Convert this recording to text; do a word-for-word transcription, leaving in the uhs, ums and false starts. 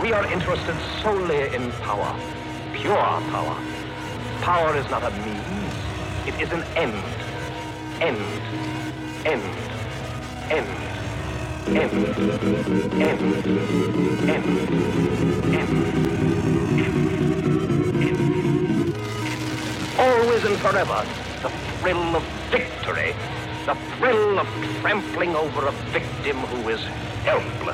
We are interested solely in power, pure power. Power is not a means, it is an end. End, end, end, end, end, end, end, end. Always and forever, the thrill of victory, the thrill of trampling over a victim who is helpless.